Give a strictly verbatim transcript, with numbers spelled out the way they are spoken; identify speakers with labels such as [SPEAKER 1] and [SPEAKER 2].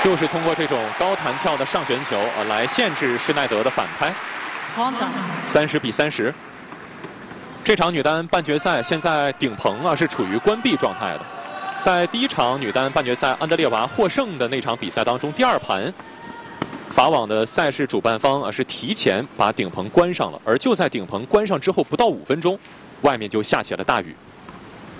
[SPEAKER 1] 就是通过这种高弹跳的上旋球啊，来限制施耐德的反拍。三十比三十。这场女单半决赛现在顶棚啊是处于关闭状态的。在第一场女单半决赛安德烈娃获胜的那场比赛当中，第二盘法网的赛事主办方啊是提前把顶棚关上了，而就在顶棚关上之后不到五分钟，外面就下起了大雨。